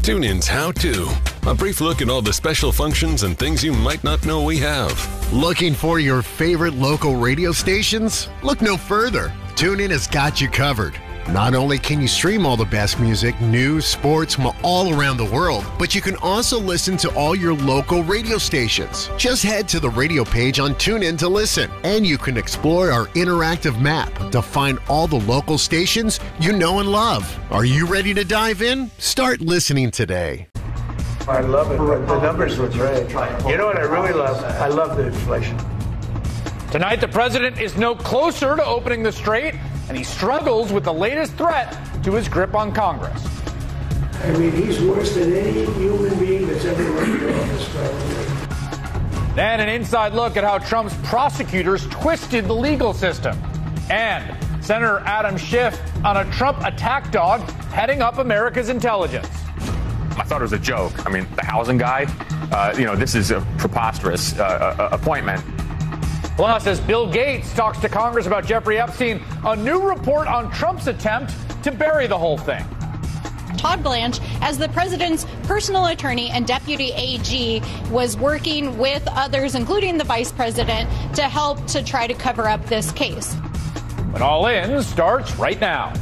TuneIn's How To. A brief look at all the special functions and things you might not know we have. Looking for your favorite local radio stations? Look no further. TuneIn has got you covered. Not only can you stream all the best music, news, sports from all around the world, but you can also listen to all your local radio stations. Just head to the radio page on TuneIn to listen, and you can explore our interactive map to find all the local stations you know and love. Are you ready to dive in? Start listening today. I love it. The numbers look great. You know what I really love? I love the inflation. Tonight, the president is no closer to opening the strait, and he struggles with the latest threat to his grip on Congress. I mean, he's worse than any human being that's ever run for office, probably. Then an inside look at how Trump's prosecutors twisted the legal system. And Senator Adam Schiff on a Trump attack dog heading up America's intelligence. I thought it was a joke. I mean, the housing guy, this is a preposterous appointment. Plus, as Bill Gates talks to Congress about Jeffrey Epstein, a new report on Trump's attempt to bury the whole thing. Todd Blanche, as the president's personal attorney and deputy AG, was working with others, including the vice president, to help to try to cover up this case. But All In starts right now.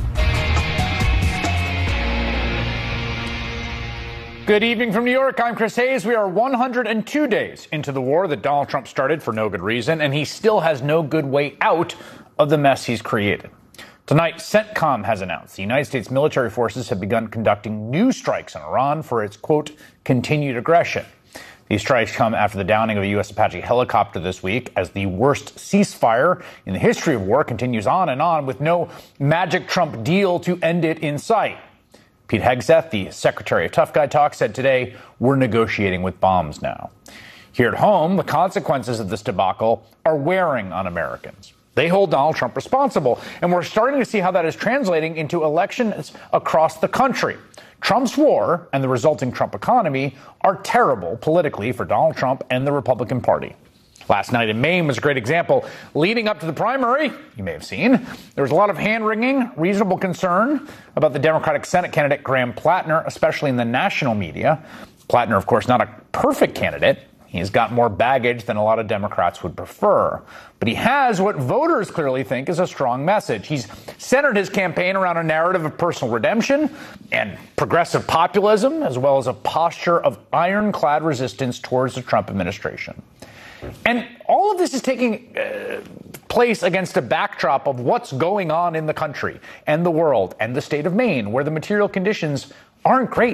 Good evening from New York. I'm Chris Hayes. We are 102 days into the war that Donald Trump started for no good reason, and he still has no good way out of the mess he's created. Tonight, CENTCOM has announced the United States military forces have begun conducting new strikes on Iran for its, quote, continued aggression. These strikes come after the downing of a U.S. Apache helicopter this week as the worst ceasefire in the history of war continues on and on with no magic Trump deal to end it in sight. Pete Hegseth, the secretary of Tough Guy Talk, said today, we're negotiating with bombs now. Here at home, the consequences of this debacle are wearing on Americans. They hold Donald Trump responsible, and we're starting to see how that is translating into elections across the country. Trump's war and the resulting Trump economy are terrible politically for Donald Trump and the Republican Party. Last night in Maine was a great example. Leading up to the primary, you may have seen, there was a lot of hand-wringing, reasonable concern about the Democratic Senate candidate Graham Plattner, especially in the national media. Plattner, of course, not a perfect candidate. He's got more baggage than a lot of Democrats would prefer. But he has what voters clearly think is a strong message. He's centered his campaign around a narrative of personal redemption and progressive populism, as well as a posture of ironclad resistance towards the Trump administration. And all of this is taking place against a backdrop of what's going on in the country and the world and the state of Maine, where the material conditions aren't great.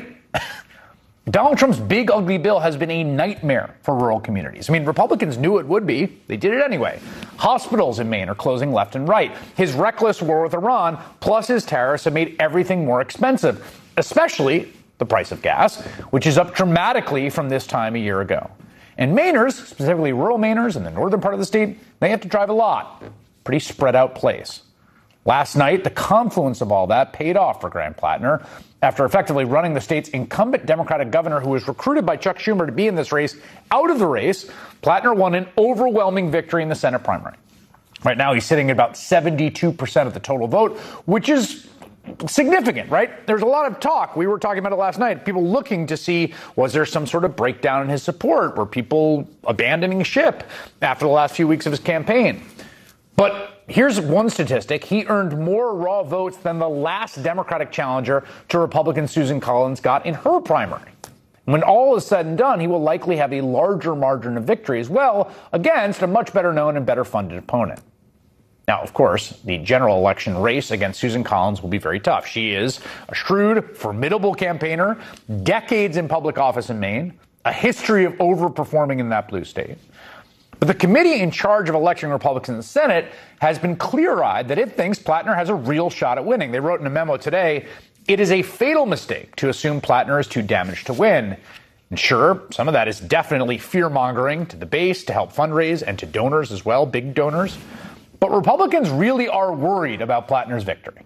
Donald Trump's big, ugly bill has been a nightmare for rural communities. I mean, Republicans knew it would be. They did it anyway. Hospitals in Maine are closing left and right. His reckless war with Iran, plus his tariffs, have made everything more expensive, especially the price of gas, which is up dramatically from this time a year ago. And Mainers, specifically rural Mainers in the northern part of the state, they have to drive a lot. Pretty spread out place. Last night, the confluence of all that paid off for Graham Plattner. After effectively running the state's incumbent Democratic governor, who was recruited by Chuck Schumer to be in this race, out of the race, Plattner won an overwhelming victory in the Senate primary. Right now, he's sitting at about 72% of the total vote, which is significant, right? There's a lot of talk. We were talking about it last night. People looking to see, was there some sort of breakdown in his support? Were people abandoning ship after the last few weeks of his campaign? But here's one statistic. He earned more raw votes than the last Democratic challenger to Republican Susan Collins got in her primary. When all is said and done, he will likely have a larger margin of victory as well against a much better known and better funded opponent. Now, of course, the general election race against Susan Collins will be very tough. She is a shrewd, formidable campaigner, decades in public office in Maine, a history of overperforming in that blue state. But the committee in charge of electing Republicans in the Senate has been clear-eyed that it thinks Plattner has a real shot at winning. They wrote in a memo today, it is a fatal mistake to assume Plattner is too damaged to win. And sure, some of that is definitely fear-mongering to the base to help fundraise and to donors as well, big donors. But Republicans really are worried about Plattner's victory.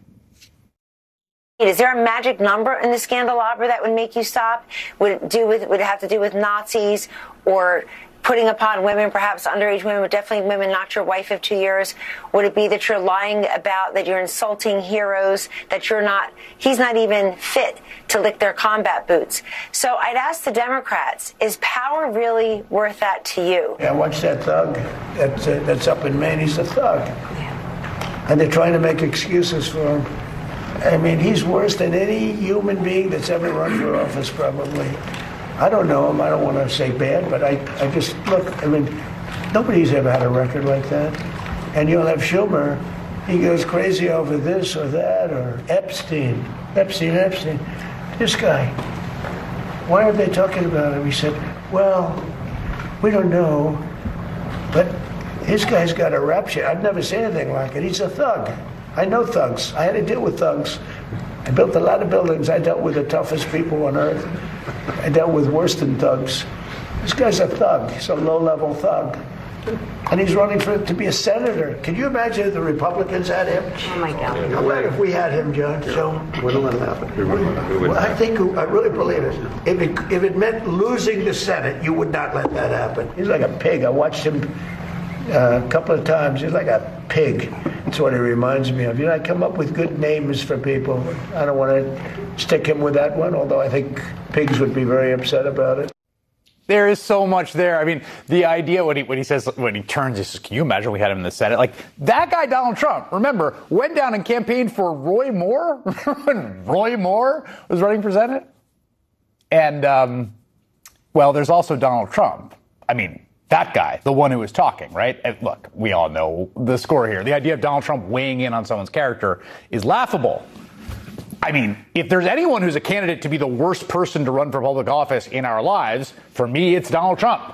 Is there a magic number in the candelabra that would make you stop? Would it have to do with Nazis or putting upon women, perhaps underage women, but definitely women not your wife of 2 years? Would it be that you're lying about, that you're insulting heroes, that he's not even fit to lick their combat boots? So I'd ask the Democrats, is power really worth that to you? Yeah, watch that thug that's up in Maine. He's a thug. And they're trying to make excuses for him. I mean, he's worse than any human being that's ever run for office, probably. I don't know him. I don't want to say bad, but I just, look, I mean, nobody's ever had a record like that. And you'll have Schumer, he goes crazy over this or that, or Epstein. This guy, why are they talking about him? He said, well, we don't know, but this guy's got a rap sheet. I've never seen anything like it. He's a thug. I know thugs. I had to deal with thugs. I built a lot of buildings. I dealt with the toughest people on earth. I dealt with worse than thugs. This guy's a thug. He's a low-level thug. And he's running to be a senator. Can you imagine if the Republicans had him? Oh, my God. Imagine if we had him, John. So, Wouldn't let it happen. well, I really believe it. If it meant losing the Senate, you would not let that happen. He's like a pig. I watched him a couple of times. He's like a pig. That's what he reminds me of. You know, I come up with good names for people. I don't want to stick him with that one, although I think pigs would be very upset about it. There is so much there. I mean, the idea when he says, when he turns, he says, can you imagine we had him in the Senate? Like, that guy, Donald Trump, remember, went down and campaigned for Roy Moore? When Roy Moore was running for Senate? And, well, there's also Donald Trump. I mean, that guy, the one who was talking, right? And look, we all know the score here. The idea of Donald Trump weighing in on someone's character is laughable. I mean, if there's anyone who's a candidate to be the worst person to run for public office in our lives, for me, it's Donald Trump.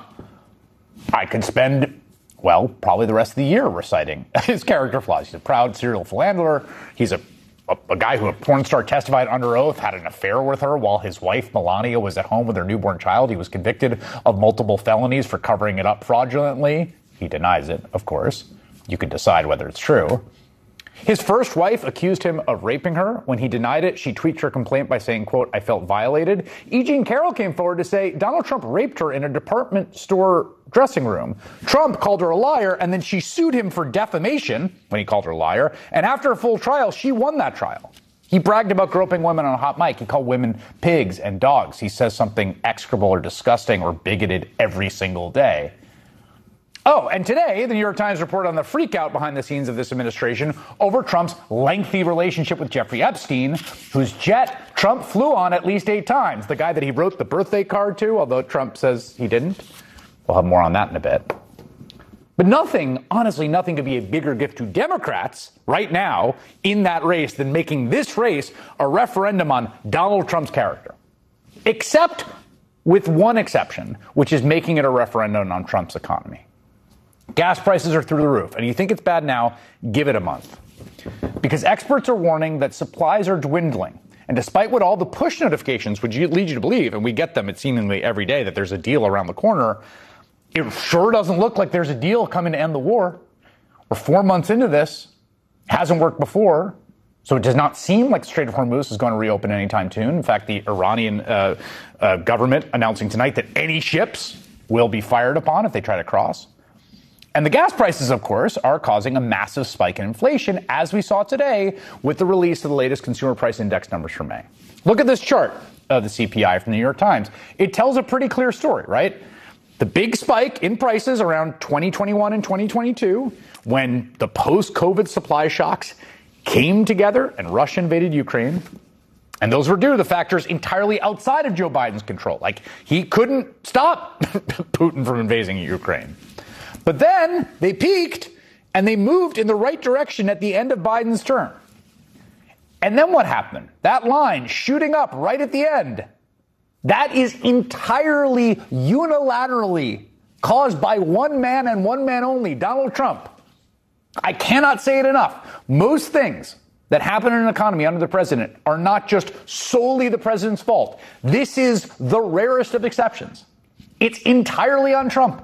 I could spend, well, probably the rest of the year reciting his character flaws. He's a proud serial philanderer. He's a guy who a porn star testified under oath had an affair with her while his wife, Melania, was at home with her newborn child. He was convicted of multiple felonies for covering it up fraudulently. He denies it, of course. You can decide whether it's true. His first wife accused him of raping her. When he denied it, she tweaked her complaint by saying, quote, I felt violated. E. Jean Carroll came forward to say Donald Trump raped her in a department store dressing room. Trump called her a liar, and then she sued him for defamation when he called her a liar. And after a full trial, she won that trial. He bragged about groping women on a hot mic. He called women pigs and dogs. He says something execrable or disgusting or bigoted every single day. Oh, and today, the New York Times reported on the freakout behind the scenes of this administration over Trump's lengthy relationship with Jeffrey Epstein, whose jet Trump flew on at least 8 times. The guy that he wrote the birthday card to, although Trump says he didn't. We'll have more on that in a bit. But nothing, honestly, nothing could be a bigger gift to Democrats right now in that race than making this race a referendum on Donald Trump's character. Except with one exception, which is making it a referendum on Trump's economy. Gas prices are through the roof, and you think it's bad now, give it a month. Because experts are warning that supplies are dwindling. And despite what all the push notifications would lead you to believe, and we get them it seemingly every day that there's a deal around the corner, it sure doesn't look like there's a deal coming to end the war. We're 4 months into this. Hasn't worked before. So it does not seem like the Strait of Hormuz is going to reopen anytime soon. In fact, the Iranian government announcing tonight that any ships will be fired upon if they try to cross. And the gas prices, of course, are causing a massive spike in inflation, as we saw today with the release of the latest consumer price index numbers for May. Look at this chart of the CPI from the New York Times. It tells a pretty clear story, right? The big spike in prices around 2021 and 2022, when the post-COVID supply shocks came together and Russia invaded Ukraine. And those were due to the factors entirely outside of Joe Biden's control. Like, he couldn't stop Putin from invading Ukraine. But then they peaked and they moved in the right direction at the end of Biden's term. And then what happened? That line shooting up right at the end. That is entirely unilaterally caused by one man and one man only, Donald Trump. I cannot say it enough. Most things that happen in an economy under the president are not just solely the president's fault. This is the rarest of exceptions. It's entirely on Trump.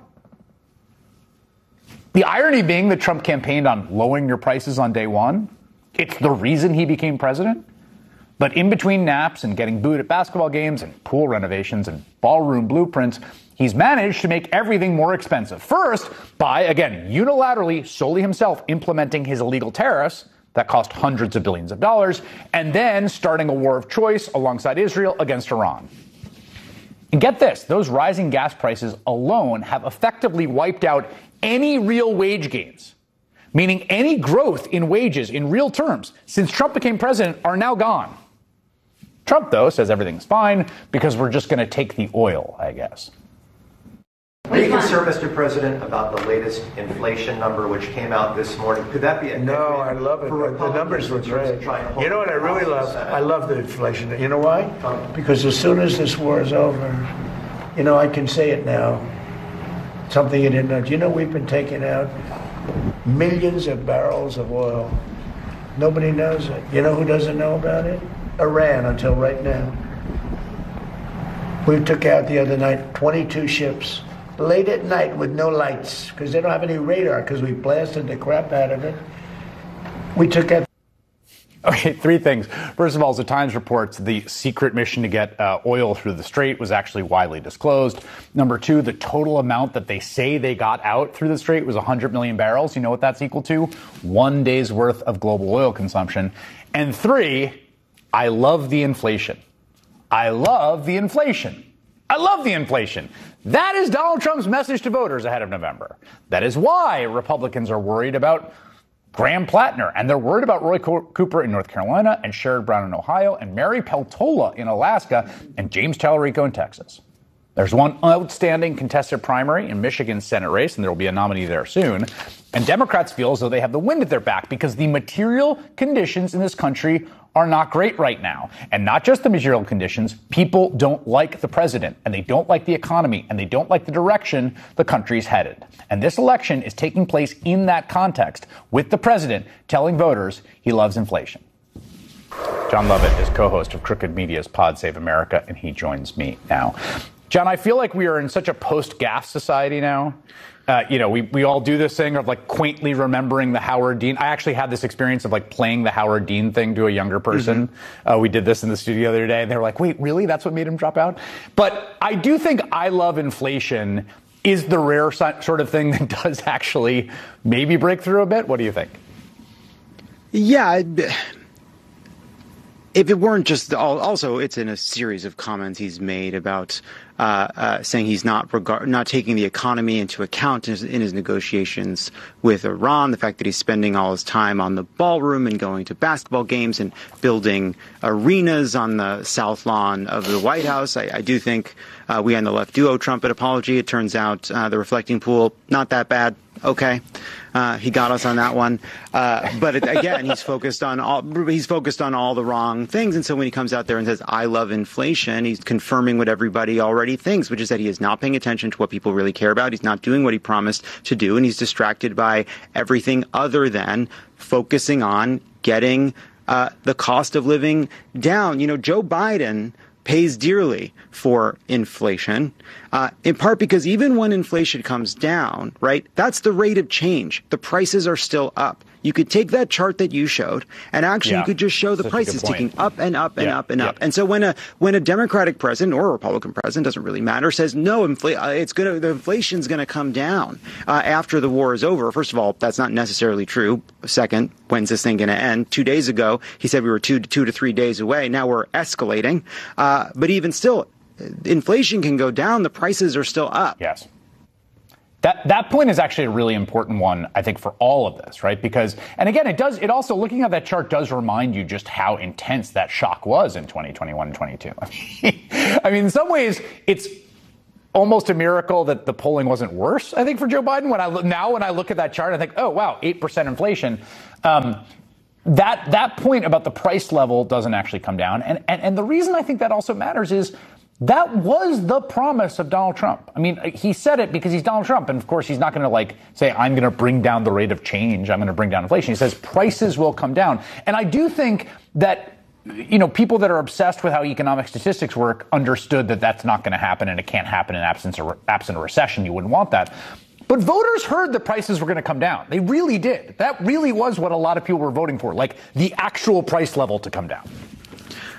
The irony being that Trump campaigned on lowering your prices on day one. It's the reason he became president. But in between naps and getting booed at basketball games and pool renovations and ballroom blueprints, he's managed to make everything more expensive. First, by, again, unilaterally, solely himself, implementing his illegal tariffs that cost hundreds of billions of dollars, and then starting a war of choice alongside Israel against Iran. And get this, those rising gas prices alone have effectively wiped out any real wage gains, meaning any growth in wages in real terms since Trump became president are now gone. Trump, though, says everything's fine because we're just going to take the oil, I guess. Are you concerned, Mr. President, about the latest inflation number which came out this morning? Could that be a No, I love it. The numbers were great. You know what I really love? I love the inflation. You know why? Because as soon as this war is over, I can say it now. Something you didn't know. Do you know we've been taking out millions of barrels of oil? Nobody knows it. You know who doesn't know about it? Iran, until right now. We took out the other night 22 ships. Late at night with no lights, because they don't have any radar, because we blasted the crap out of it. We took out... Okay, three things. First of all, as the Times reports, the secret mission to get oil through the strait was actually widely disclosed. Number two, the total amount that they say they got out through the strait was 100 million barrels. You know what that's equal to? 1 day's worth of global oil consumption. And three, I love the inflation. I love the inflation. I love the inflation. That is Donald Trump's message to voters ahead of November. That is why Republicans are worried about Graham Plattner, and they're worried about Roy Cooper in North Carolina and Sherrod Brown in Ohio and Mary Peltola in Alaska and James Tallarico in Texas. There's one outstanding contested primary in Michigan's Senate race, and there will be a nominee there soon. And Democrats feel as though they have the wind at their back because the material conditions in this country are not great right now. And not just the material conditions, people don't like the president, and they don't like the economy, and they don't like the direction the country's headed. And this election is taking place in that context, with the president telling voters he loves inflation. John Lovett is co-host of Crooked Media's Pod Save America, and he joins me now. John, I feel like we are in such a post-gaffe society now. We all do this thing of like quaintly remembering the Howard Dean. I actually had this experience of like playing the Howard Dean thing to a younger person. Mm-hmm. We did this in the studio the other day, and they were like, wait, really? That's what made him drop out? But I do think I love inflation is the rare sort of thing that does actually maybe break through a bit. What do you think? Yeah. If it weren't just also, it's in a series of comments he's made about saying he's not taking the economy into account in his negotiations with Iran. The fact that he's spending all his time on the ballroom and going to basketball games and building arenas on the South Lawn of the White House. I do think we on the left do owe Trump an apology. It turns out the reflecting pool, not that bad. Okay. He got us on that one. But again, he's focused on all the wrong things. And so when he comes out there and says, I love inflation, he's confirming what everybody already thinks, which is that he is not paying attention to what people really care about. He's not doing what he promised to do. And he's distracted by everything other than focusing on getting the cost of living down. Joe Biden pays dearly for inflation, in part because even when inflation comes down, right, that's the rate of change. The prices are still up. You could take that chart that you showed, and actually you could just show the prices ticking up and up and up and up. And so when a Democratic president or a Republican president, doesn't really matter, says no, the inflation's going to come down after the war is over. First of all, that's not necessarily true. Second, when's this thing going to end? 2 days ago, he said we were 2 to 3 days away. Now we're escalating. But even still, inflation can go down. The prices are still up. Yes. That point is actually a really important one, I think, for all of this, right? Because, and again, it also, looking at that chart does remind you just how intense that shock was in 2021 and 22. I mean, in some ways, it's almost a miracle that the polling wasn't worse, I think, for Joe Biden. When I look at that chart, I think, oh, wow, 8% inflation. That point about the price level doesn't actually come down. And the reason I think that also matters is that was the promise of Donald Trump. I mean, he said it because he's Donald Trump. And of course, he's not going to say, I'm going to bring down the rate of change. I'm going to bring down inflation. He says prices will come down. And I do think that, people that are obsessed with how economic statistics work understood that that's not going to happen, and it can't happen in absent a recession. You wouldn't want that. But voters heard that prices were going to come down. They really did. That really was what a lot of people were voting for, like the actual price level to come down.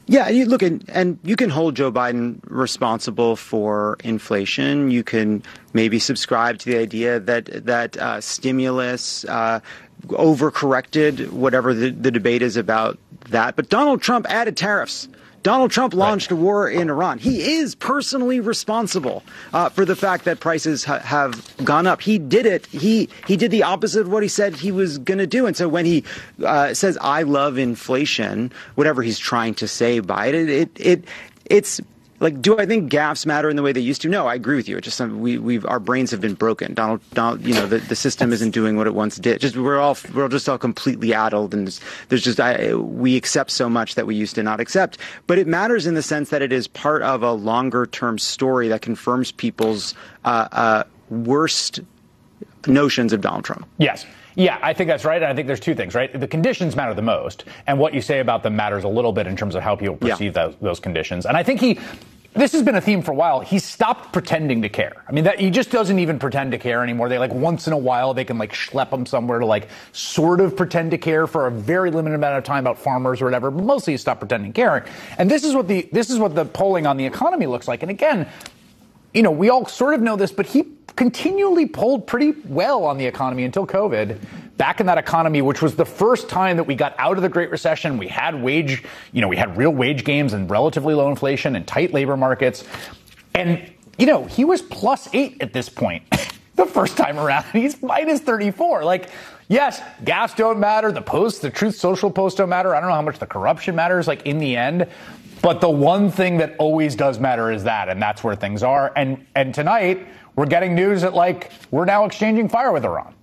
Yeah, you look at, and you can hold Joe Biden responsible for inflation. You can maybe subscribe to the idea that stimulus overcorrected, whatever the debate is about that. But Donald Trump added tariffs. Donald Trump launched a war in Iran. He is personally responsible for the fact that prices have gone up. He did it. He did the opposite of what he said he was going to do. And so when he says, I love inflation, whatever he's trying to say by it, it's like, do I think gaffes matter in the way they used to? No, I agree with you. It's just our brains have been broken. Donald, the system isn't doing what it once did. We're just all completely addled, and we accept so much that we used to not accept. But it matters in the sense that it is part of a longer term story that confirms people's worst notions of Donald Trump. Yes. Yeah, I think that's right. And I think there's two things, right? The conditions matter the most, and what you say about them matters a little bit in terms of how people perceive those conditions. And I think this has been a theme for a while. He stopped pretending to care. I mean, he just doesn't even pretend to care anymore. They once in a while they can schlep him somewhere to sort of pretend to care for a very limited amount of time about farmers or whatever. But mostly he stopped pretending caring. And this is what the polling on the economy looks like. And again, we all sort of know this, but he continually polled pretty well on the economy until COVID. Back in that economy, which was the first time that we got out of the Great Recession, we had real wage gains and relatively low inflation and tight labor markets. And, he was +8 at this point the first time around. He's -34. Yes, gaffes don't matter. The Truth Social posts don't matter. I don't know how much the corruption matters, in the end. But the one thing that always does matter is that, and that's where things are. And tonight, we're getting news that, we're now exchanging fire with Iran.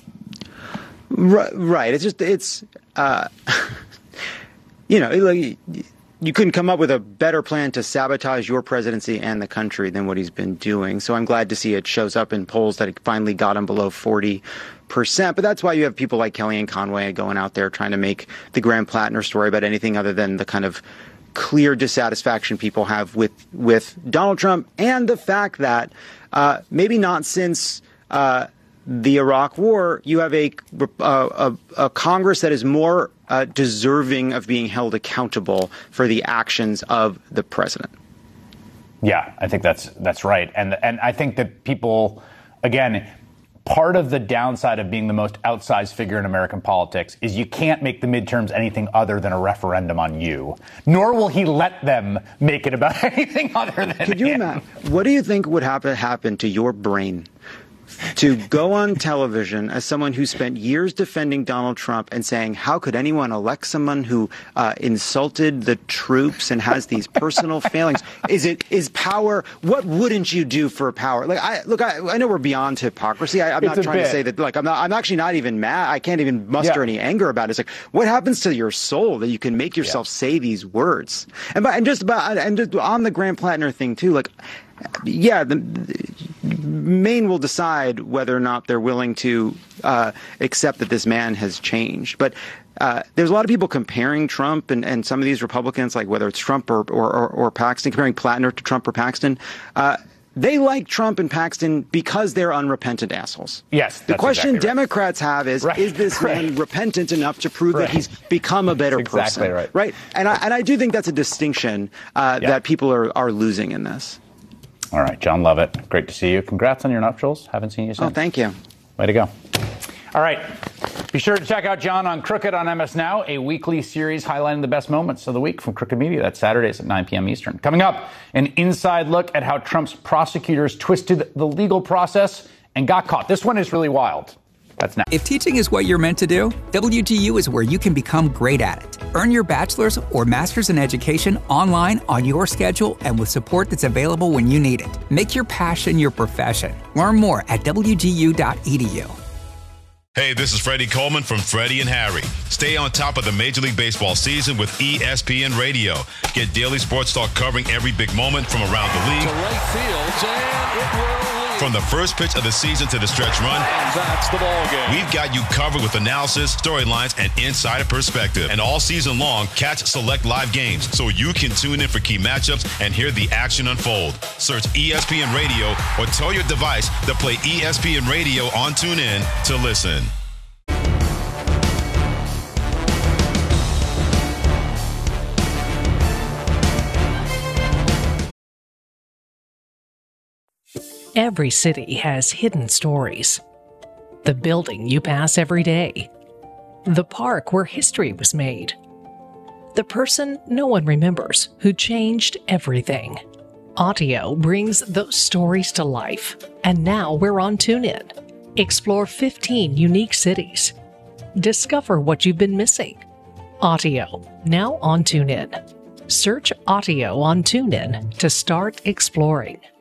Right. You couldn't come up with a better plan to sabotage your presidency and the country than what he's been doing. So I'm glad to see it shows up in polls that it finally got him below 40%. But that's why you have people like Kellyanne Conway going out there trying to make the Graham Plattner story about anything other than the kind of clear dissatisfaction people have with Donald Trump, and the fact that maybe not since the Iraq War, you have a Congress that is more deserving of being held accountable for the actions of the president. Yeah, I think that's right. And I think that people, again, part of the downside of being the most outsized figure in American politics is you can't make the midterms anything other than a referendum on you, nor will he let them make it about anything other than Could you imagine? What do you think would happen to your brain to go on television as someone who spent years defending Donald Trump and saying, how could anyone elect someone who insulted the troops and has these personal failings? Is power, what wouldn't you do for power? I know we're beyond hypocrisy. I'm not trying to say that, I'm actually not even mad. I can't even muster any anger about it. It's what happens to your soul that you can make yourself say these words? And just on the Graham Plattner thing too, Maine will decide whether or not they're willing to accept that this man has changed. But there's a lot of people comparing Trump and some of these Republicans, whether it's Trump or Paxton, comparing Plattner to Trump or Paxton. They like Trump and Paxton because they're unrepentant assholes. Yes. The question Democrats have is this man repentant enough to prove that he's become a better person? Exactly right. And I do think that's a distinction that people are losing in this. All right, John Lovett, great to see you. Congrats on your nuptials. Haven't seen you since. Oh, thank you. Way to go. All right. Be sure to check out John on Crooked on MS Now, a weekly series highlighting the best moments of the week from Crooked Media. That's Saturdays at 9 p.m. Eastern. Coming up, an inside look at how Trump's prosecutors twisted the legal process and got caught. This one is really wild. That's now. If teaching is what you're meant to do, WGU is where you can become great at it. Earn your bachelor's or master's in education online on your schedule and with support that's available when you need it. Make your passion your profession. Learn more at WGU.edu. Hey, this is Freddie Coleman from Freddie and Harry. Stay on top of the Major League Baseball season with ESPN Radio. Get daily sports talk covering every big moment from around the league. To right field, and it will lead. From the first pitch of the season to the stretch run. And that's the ball game. We've got you covered with analysis, storylines, and insider perspective. And all season long, catch select live games so you can tune in for key matchups and hear the action unfold. Search ESPN Radio or tell your device to play ESPN Radio on TuneIn to listen. Every city has hidden stories. The building you pass every day. The park where history was made. The person no one remembers who changed everything. Audio brings those stories to life, and now we're on TuneIn. Explore 15 unique cities. Discover what you've been missing. Audio, now on TuneIn. Search Audio on TuneIn to start exploring.